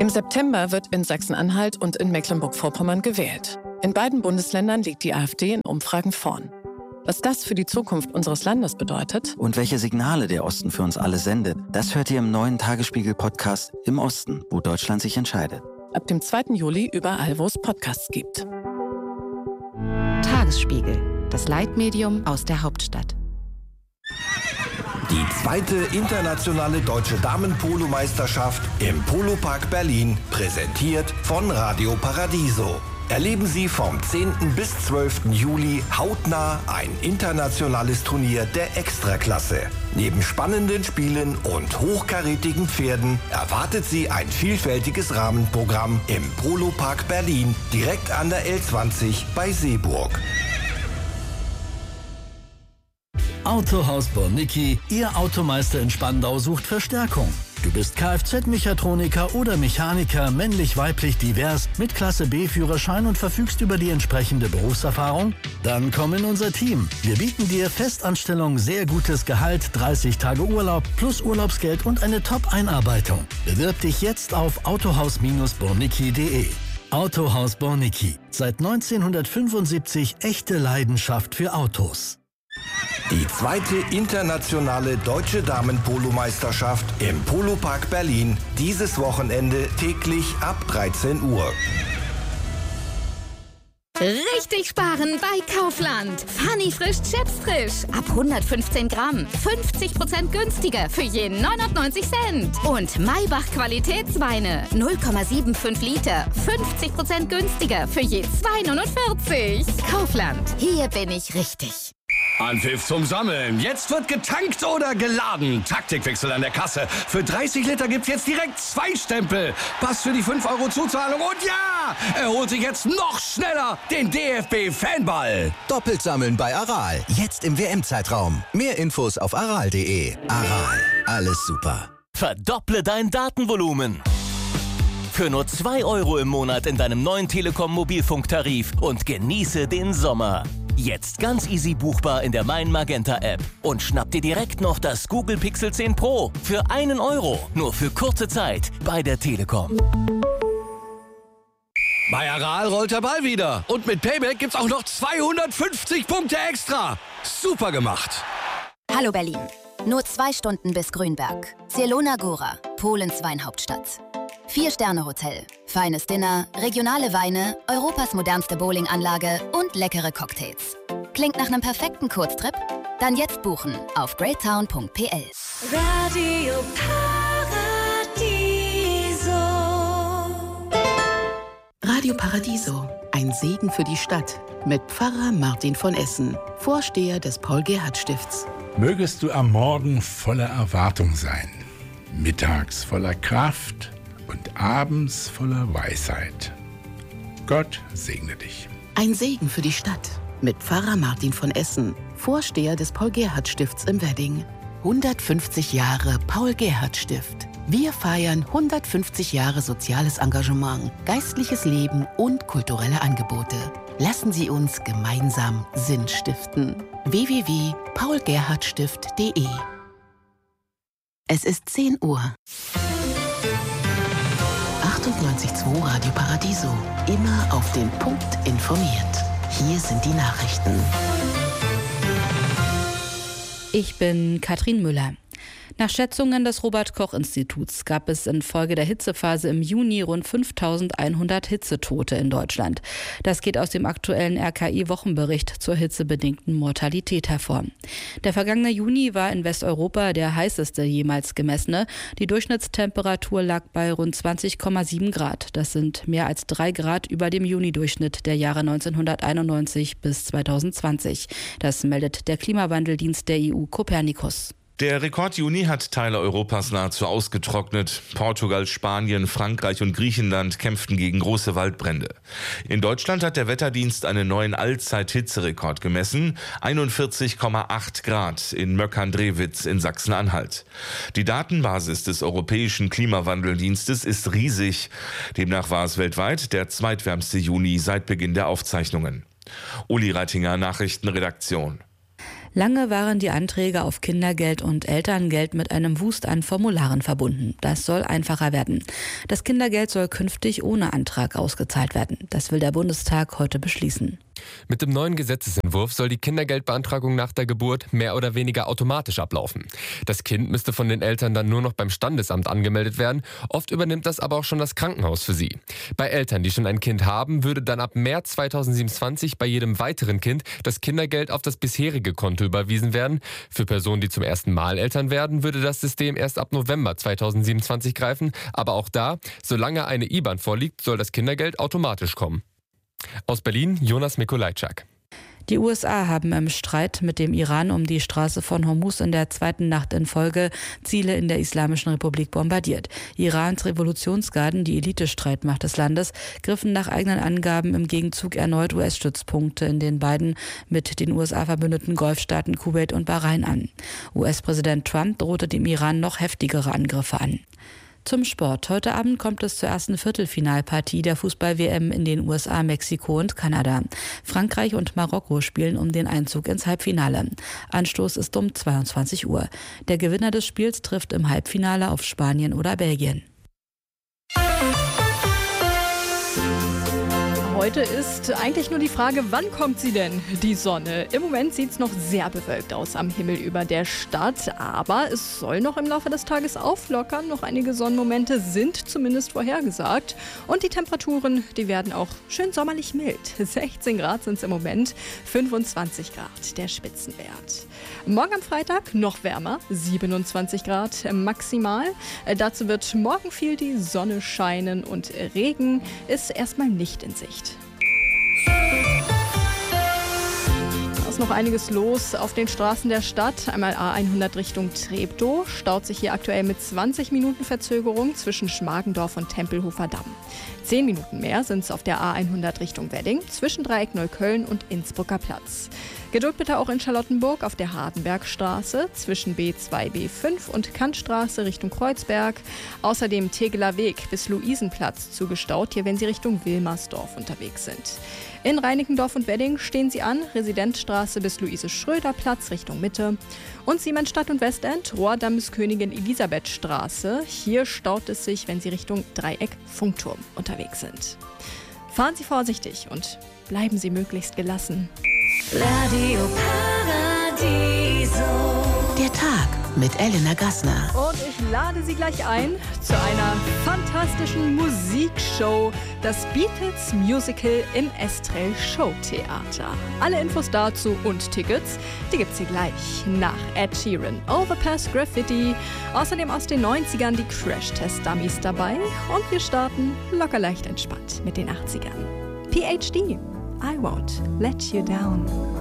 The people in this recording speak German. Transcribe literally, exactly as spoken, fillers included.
Im September wird in Sachsen-Anhalt und in Mecklenburg-Vorpommern gewählt. In beiden Bundesländern liegt die AfD in Umfragen vorn. Was das für die Zukunft unseres Landes bedeutet und welche Signale der Osten für uns alle sendet, das hört ihr im neuen Tagesspiegel-Podcast Im Osten, wo Deutschland sich entscheidet. Ab dem zweiten Juli überall, wo es Podcasts gibt. Tagesspiegel, das Leitmedium aus der Hauptstadt. Die zweite internationale deutsche Damen-Polo-Meisterschaft im Polopark Berlin, präsentiert von Radio Paradiso. Erleben Sie vom zehnten bis zwölften Juli hautnah ein internationales Turnier der Extraklasse. Neben spannenden Spielen und hochkarätigen Pferden erwartet Sie ein vielfältiges Rahmenprogramm im Polopark Berlin, direkt an der L zwanzig bei Seeburg. Autohaus Bornicki, Ihr Automeister in Spandau sucht Verstärkung. Du bist Kfz-Mechatroniker oder Mechaniker, männlich, weiblich, divers, mit Klasse B-Führerschein und verfügst über die entsprechende Berufserfahrung? Dann komm in unser Team. Wir bieten dir Festanstellung, sehr gutes Gehalt, dreißig Tage Urlaub plus Urlaubsgeld und eine Top-Einarbeitung. Bewirb dich jetzt auf autohaus Bornicki punkt de. Autohaus Bornicki. Seit neunzehnhundertfünfundsiebzig echte Leidenschaft für Autos. Die zweite internationale deutsche Damen-Polo-Meisterschaft im Polopark Berlin. Dieses Wochenende täglich ab dreizehn Uhr. Richtig sparen bei Kaufland. Funny frisch Chips frisch. Ab hundertfünfzehn Gramm. fünfzig Prozent günstiger für je neunundneunzig Cent. Und Maybach Qualitätsweine. null Komma fünfundsiebzig Liter. fünfzig Prozent günstiger für je zwei neunundvierzig. Kaufland. Hier bin ich richtig. Anpfiff zum Sammeln. Jetzt wird getankt oder geladen. Taktikwechsel an der Kasse. Für dreißig Liter gibt's jetzt direkt zwei Stempel. Pass für die fünf Euro Zuzahlung. Und ja, er holt sich jetzt noch schneller den D F B-Fanball. Doppelt sammeln bei Aral. Jetzt im W M-Zeitraum. Mehr Infos auf aral punkt de. Aral. Alles super. Verdopple dein Datenvolumen. Für nur zwei Euro im Monat in deinem neuen Telekom-Mobilfunktarif und genieße den Sommer. Jetzt ganz easy buchbar in der Mein Magenta App. Und schnapp dir direkt noch das Google Pixel zehn Pro für einen Euro. Nur für kurze Zeit bei der Telekom. Bei Aral rollt der Ball wieder. Und mit Payback gibt's auch noch zweihundertfünfzig Punkte extra. Super gemacht. Hallo Berlin. Nur zwei Stunden bis Grünberg. Zielona Góra, Polens Weinhauptstadt. Vier-Sterne-Hotel, feines Dinner, regionale Weine, Europas modernste Bowlinganlage und leckere Cocktails. Klingt nach einem perfekten Kurztrip? Dann jetzt buchen auf greattown punkt p l. Radio Paradiso. Radio Paradiso, ein Segen für die Stadt. Mit Pfarrer Martin von Essen, Vorsteher des Paul-Gerhardt-Stifts. Mögest du am Morgen voller Erwartung sein, mittags voller Kraft und abends voller Weisheit. Gott segne dich. Ein Segen für die Stadt. Mit Pfarrer Martin von Essen, Vorsteher des Paul-Gerhardt-Stifts im Wedding. hundertfünfzig Jahre Paul-Gerhardt-Stift. Wir feiern hundertfünfzig Jahre soziales Engagement, geistliches Leben und kulturelle Angebote. Lassen Sie uns gemeinsam Sinn stiften. w w w punkt paul gerhardt stift punkt de. Es ist zehn Uhr. achtundneunzig Komma zwei Radio Paradiso. Immer auf den Punkt informiert. Hier sind die Nachrichten. Ich bin Katrin Müller. Nach Schätzungen des Robert-Koch-Instituts gab es infolge der Hitzephase im Juni rund fünftausendeinhundert Hitzetote in Deutschland. Das geht aus dem aktuellen R K I-Wochenbericht zur hitzebedingten Mortalität hervor. Der vergangene Juni war in Westeuropa der heißeste jemals gemessene. Die Durchschnittstemperatur lag bei rund zwanzig Komma sieben Grad. Das sind mehr als drei Grad über dem Juni-Durchschnitt der Jahre neunzehnhunderteinundneunzig bis zweitausendzwanzig. Das meldet der Klimawandeldienst der E U Copernicus. Der Rekord-Juni hat Teile Europas nahezu ausgetrocknet. Portugal, Spanien, Frankreich und Griechenland kämpften gegen große Waldbrände. In Deutschland hat der Wetterdienst einen neuen Allzeit-Hitzerekord gemessen. einundvierzig Komma acht Grad in Möckern-Drewitz in Sachsen-Anhalt. Die Datenbasis des Europäischen Klimawandeldienstes ist riesig. Demnach war es weltweit der zweitwärmste Juni seit Beginn der Aufzeichnungen. Uli Reitinger, Nachrichtenredaktion. Lange waren die Anträge auf Kindergeld und Elterngeld mit einem Wust an Formularen verbunden. Das soll einfacher werden. Das Kindergeld soll künftig ohne Antrag ausgezahlt werden. Das will der Bundestag heute beschließen. Mit dem neuen Gesetzesentwurf soll die Kindergeldbeantragung nach der Geburt mehr oder weniger automatisch ablaufen. Das Kind müsste von den Eltern dann nur noch beim Standesamt angemeldet werden. Oft übernimmt das aber auch schon das Krankenhaus für sie. Bei Eltern, die schon ein Kind haben, würde dann ab März zweitausendsiebenundzwanzig bei jedem weiteren Kind das Kindergeld auf das bisherige Konto überwiesen werden. Für Personen, die zum ersten Mal Eltern werden, würde das System erst ab November zweitausendsiebenundzwanzig greifen. Aber auch da, solange eine I B A N vorliegt, soll das Kindergeld automatisch kommen. Aus Berlin, Jonas Mikolajczak. Die U S A haben im Streit mit dem Iran um die Straße von Hormuz in der zweiten Nacht in Folge Ziele in der Islamischen Republik bombardiert. Irans Revolutionsgarden, die Elite-Streitmacht des Landes, griffen nach eigenen Angaben im Gegenzug erneut U S-Stützpunkte in den beiden mit den U S A verbündeten Golfstaaten Kuwait und Bahrain an. U S-Präsident Trump drohte dem Iran noch heftigere Angriffe an. Zum Sport. Heute Abend kommt es zur ersten Viertelfinalpartie der Fußball-W M in den U S A, Mexiko und Kanada. Frankreich und Marokko spielen um den Einzug ins Halbfinale. Anstoß ist um zweiundzwanzig Uhr. Der Gewinner des Spiels trifft im Halbfinale auf Spanien oder Belgien. Heute ist eigentlich nur die Frage, wann kommt sie denn, die Sonne? Im Moment sieht es noch sehr bewölkt aus am Himmel über der Stadt, aber es soll noch im Laufe des Tages auflockern. Noch einige Sonnenmomente sind zumindest vorhergesagt. Und die Temperaturen, die werden auch schön sommerlich mild. sechzehn Grad sind es im Moment, fünfundzwanzig Grad der Spitzenwert. Morgen am Freitag noch wärmer, siebenundzwanzig Grad maximal. Dazu wird morgen viel die Sonne scheinen und Regen ist erstmal nicht in Sicht. Da ist noch einiges los auf den Straßen der Stadt. Einmal A hundert Richtung Treptow, staut sich hier aktuell mit zwanzig Minuten Verzögerung zwischen Schmargendorf und Tempelhofer Damm. zehn Minuten mehr sind es auf der A hundert Richtung Wedding zwischen Dreieck Neukölln und Innsbrucker Platz. Geduld bitte auch in Charlottenburg auf der Hardenbergstraße zwischen B zwei B fünf und Kantstraße Richtung Kreuzberg. Außerdem Tegeler Weg bis Luisenplatz zugestaut, hier wenn Sie Richtung Wilmersdorf unterwegs sind. In Reinickendorf und Wedding stehen Sie an, Residenzstraße bis Luise-Schröder-Platz Richtung Mitte. Und Siemensstadt und Westend, Rohrdamm bis Königin Elisabeth-Straße. Hier staut es sich, wenn Sie Richtung Dreieck-Funkturm unterwegs sind. Fahren Sie vorsichtig und bleiben Sie möglichst gelassen. Radio Paradiso. Der Tag mit Elena Gassner. Und ich lade Sie gleich ein zu einer fantastischen Musikshow, das Beatles Musical im Estrell Showtheater. Alle Infos dazu und Tickets, die gibt's hier gleich nach Ed Sheeran, Overpass Graffiti, außerdem aus den neunzigern die Crash-Test-Dummies dabei und wir starten locker leicht entspannt mit den achtzigern. P H D, I Won't Let You Down.